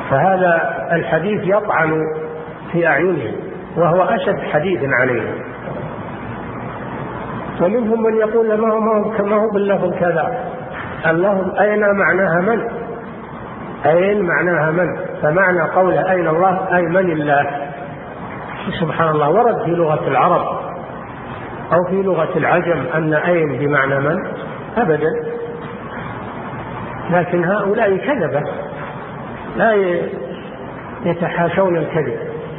فهذا الحديث يطعن في أعينهم وهو أشد حديث عليهم. ومنهم من يقول ما هو باللفظ كذا، اللفظ أين معناها من، أين معناها من، فمعنى قول أين الله أي من الله. سبحان الله، ورد في لغة العرب أو في لغة العجم أن أين بمعنى من؟ أبدا. لكن هؤلاء كذبة لا يتحاشون الكذب.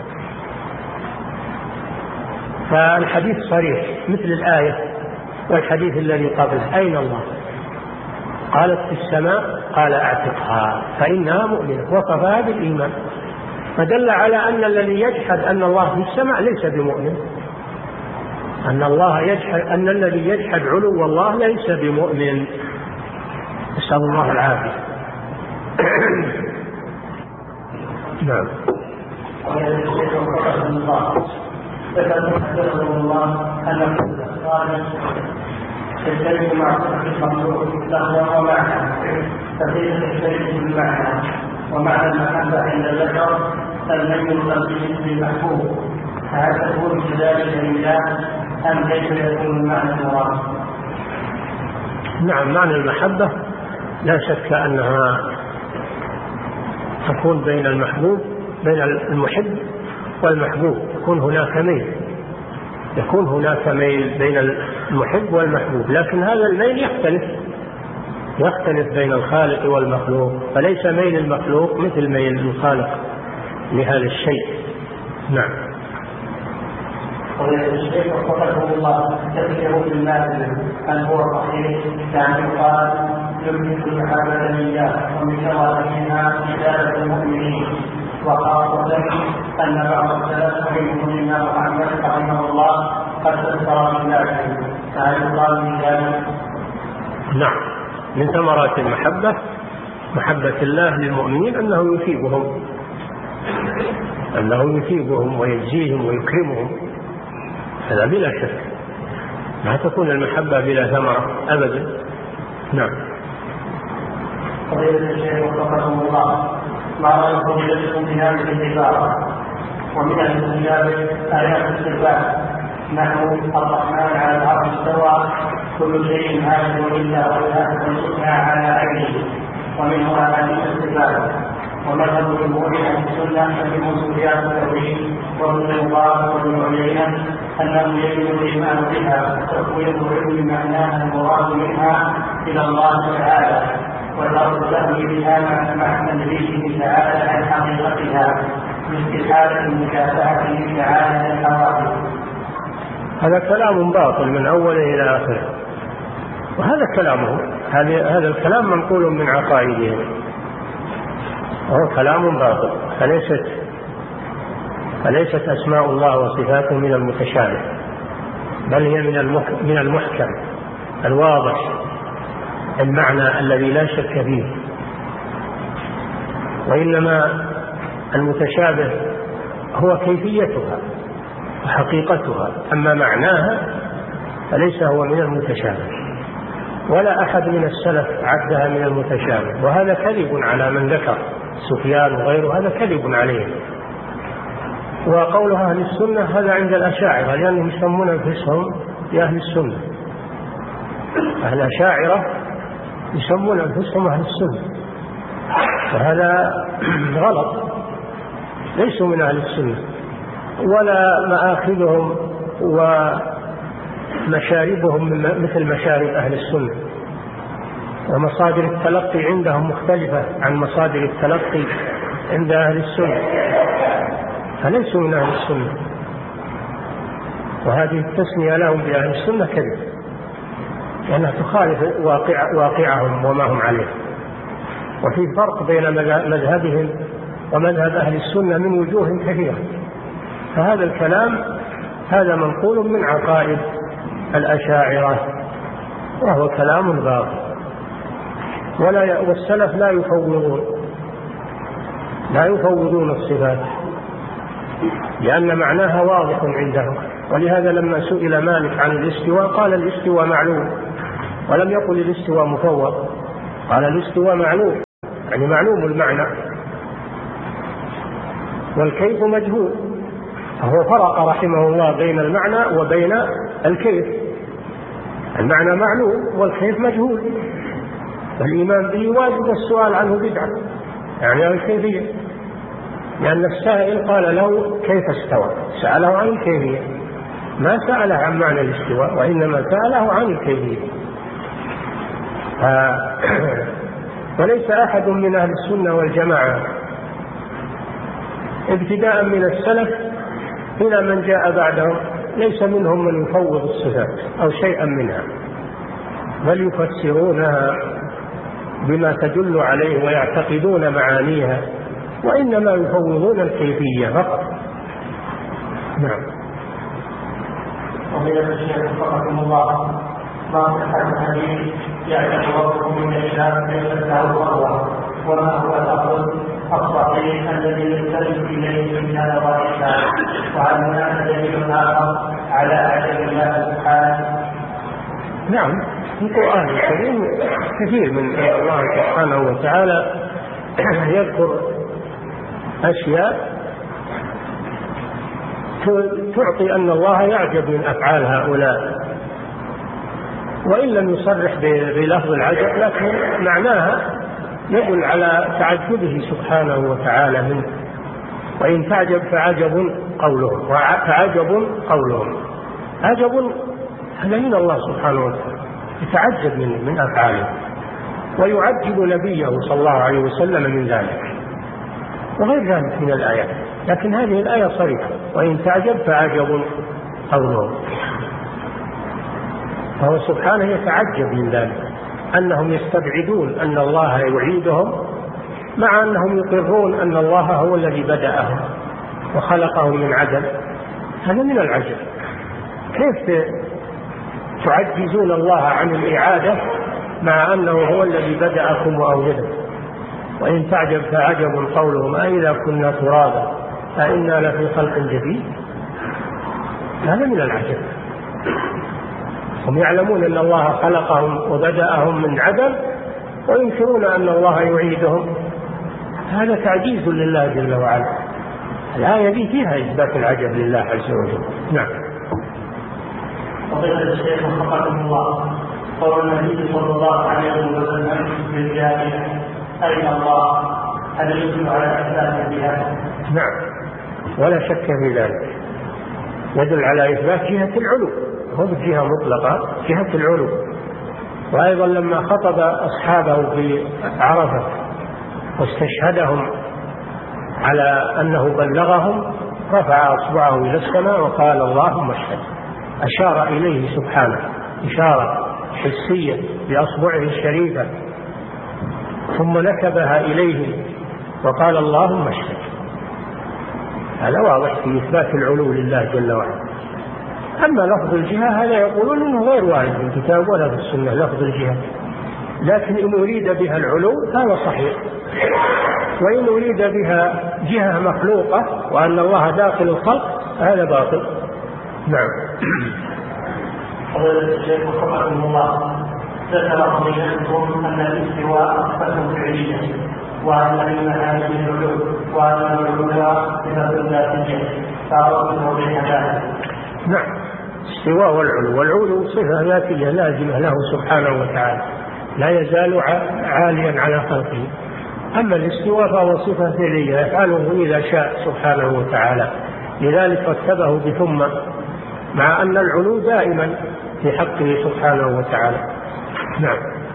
فالحديث صريح مثل الآية والحديث الذي قبله: أين الله؟ قالت في السماء، قال اعتقها فإنها مؤمنة، وصفها بالإيمان، فدل على أن الذي يجحد أن الله في السماء ليس بمؤمن، أن الذي يجحد علو الله ليس بمؤمن، نسأل الله العافية. نعم. ذكر الله أن الصالح يشترك مع المخلوق له ومعنى، فكيف يشترك بالمعنى؟ ومعنى المحبة عند البشر الميل القلبي بالمحبوب، فهل تكون كذلك لله أم كيف يكون المعنى المراد؟ نعم، معنى المحبة لا شك أنها تكون بين المحبوب، بين المحب والمحبوب، يكون هناك ميل بين المحب والمحبوب، لكن هذا الميل يختلف بين الخالق والمخلوق، فليس ميل المخلوق مثل ميل الخالق لهذا الشيء. نعم. الشيخ وفقه الله تفسيره في الماثل هل هو صحيح؟ يعني قال يمكن المحبة لله ومن شرائعها إزالة المؤمنين، وخاصة أن بعض السلف منهم الإمام أحمد رحمه الله قد فسر من ذلك، فهل يقال من ذلك؟ نعم، من ثمرات المحبة محبة الله للمؤمنين أنه يثيبهم ويجزيهم ويكرمهم، هذا بلا شك، لا تكون المحبة بلا ثمرة أبدا. نعم. فضيلة الشيخ وفقه الله، ما رأيكم لكم في هذه العبارة؟ ومن الكتاب آيات الصفات: نحن الرحمن على العرش استوى كل شيء هالك إلا وجهه والحسنى على عينه، ومنه أحاديث الصفات. ومذهب جمهور أهل السنة فمنهم سفيان الثوري وابن المبارك وابن عيينة أنه يجب الإيمان بها وتفويض العلم معناها المراد منها إلى الله تعالى، وترك الفهم بها مع تنزيهه تعالى عن حقيقتها باستحالة مكافأته تعالى للحوادث. هذا كلام باطل من أوله إلى آخره، وهذا كلامه، هذا الكلام منقول من عقائدهم، وهو كلام باطل. فليست أسماء الله وصفاته من المتشابه، بل هي من المحكم الواضح المعنى الذي لا شك فيه، وإنما المتشابه هو كيفيتها وحقيقتها، أما معناها فليس هو من المتشابه، ولا أحد من السلف عدها من المتشابه، وهذا كذب على من ذكر سفيان وغيره، هذا كذب عليه. وقول أهل السنة هذا عند الأشاعرة، لأنهم يسمون أنفسهم بأهل السنة، أهل الأشاعرة يسمون أنفسهم أهل السنة، وهذا غلط، ليسوا من أهل السنة، ولا مآخذهم ومشاربهم مثل مشارب أهل السنة، ومصادر التلقي عندهم مختلفة عن مصادر التلقي عند أهل السنة، فليسوا من أهل السنة، وهذه التسمية لهم بأهل السنة كذب، لأنها تخالف واقعهم وما هم عليه. وفي فرق بين مذهبهم ومذهب أهل السنة من وجوه كثيرة، فهذا الكلام هذا منقول من عقائد الأشاعرة، وهو كلام باطل. والسلف لا يفوضون الصفات، لأن معناها واضح عندهم، ولهذا لما سئل مالك عن الاستواء قال الاستواء معلوم، ولم يقل الاستواء مفوض، قال الاستواء معلوم، يعني معلوم المعنى، والكيف مجهول، فهو فرق رحمه الله بين المعنى وبين الكيف. المعنى معلوم والكيف مجهول، فالإيمان به واجب، السؤال عنه بدعة، يعني الكيفية، لأن السائل قال له كيف استوى، سأله عن الكيفية، ما سأله عن معنى الاستواء، وإنما سأله عن الكيفية. وليس أحد من أهل السنة والجماعة ابتداء من السلف إلى من جاء بعدهم ليس منهم من يفوض الصفات أو شيئا منها، بل يفسرونها بما تدل عليه ويعتقدون معانيها، وإنما يفوضون الكيفية فقط. نعم. ومن الشيخ وفقكم الله ما صحة الحديث يعتبر ربكم من الإسلام ليس له فضلا، وما هو الأفضل الصحيح الذي يستند إليه من هذا الإسلام، وهل هناك دليل آخر على عدم الله سبحانه؟ نعم، في القرآن الكريم كثير من الله سبحانه وتعالى يذكر أشياء تعطي أن الله يعجب من أفعال هؤلاء، وإن لم يصرح بلفظ العجب لكن معناها يدل على تعجبه سبحانه وتعالى منه. وإن تعجب فعجب قولهم، عجب هذا من الله سبحانه وتعالى، يتعجب من أفعاله، ويعجب نبيه صلى الله عليه وسلم من ذلك، وغير ذلك من الآيات. لكن هذه الآية صريحة، وإن تعجب فعجب قولهم، فهو سبحانه يتعجب من ذلك، أنهم يستبعدون أن الله يعيدهم مع أنهم يقرون أن الله هو الذي بدأهم وخلقهم من عدم. هذا من العجب. كيف تعجزون الله عن الإعادة مع أنه هو الذي بدأكم وأوجدكم؟ وإن تعجب فعجب قولهم أئذا كنا ترابا أئنا لفي خلق جديد. هذا من العجب. هم يعلمون أن الله خلقهم وبدأهم من عدم، وينكرون أن الله يعيدهم. هذا تعجيز لله جل وعلا. الآية دي فيها إثبات العجب لله عز وجل. نعم. فضيلة الشيخ وفقكم الله، قول النبي صلى الله عليه وسلم للجاهل أين الله، هل يدل على إثبات بها؟ نعم، ولا شك في ذلك، يدل على إثبات جهة العلو، هو بجهة مطلقة، جهة العلو. وأيضا لما خطب أصحابه في عرفة واستشهدهم على أنه بلغهم، رفع أصبعه إلى السماء وقال اللهم اشهد، أشار إليه سبحانه إشارة حسية بأصبعه الشريفة، ثم نكبها إليه وقال اللهم اشهد. هذا واضح في إثبات العلو لله جل وعلا. أما لفظ الجهة هذا يقولون إنه غير وارد في الكتاب ولا في السنة لفظ الجهة، لكن إن أريد بها العلو هذا صحيح، وإن أريد بها جهة مخلوقة وأن الله داخل الخلق هذا باطل. نعم. فضيلة الشيخ وفقكم الله، ذكر فضيلتكم أن الاستواء صفة فعلية، وأن من هذه العلو وأن العلو صفة ذاتية، فأردت بين ذلك. نعم، الاستواء والعلو صفة ذاتية لازمة له سبحانه وتعالى، لا يزال عاليا على خلقه. أما الاستواء فهو صفة فعلية يفعله إذا شاء سبحانه وتعالى، لذلك رتبه بثم، مع أن العلو دائما في حقه سبحانه وتعالى. نعم.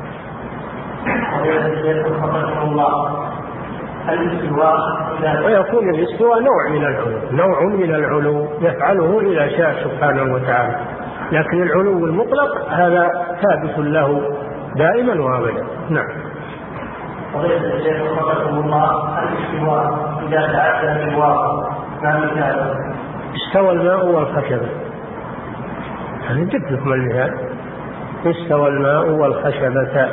ويكون الاستواء نوع من العلو يفعله إذا شاء سبحانه وتعالى، لكن العلو المطلق هذا ثابت له دائما وابدا. نعم. فضيلة الشيخ وفقكم الله، الاستواء إذا تعدى الواقع ما مثاله؟ استوى الماء والخشبة، هذا جبت لكم المثال، استوى الماء والخشبة،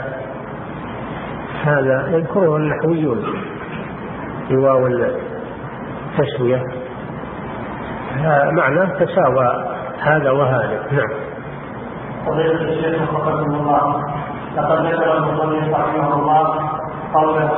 هذا يذكره النحويون في واو التسوية، معناه تساوى هذا وهذا. نعم. فضيلة الشيخ وفقكم الله، لقد ذكر المصنف رحمه الله قوله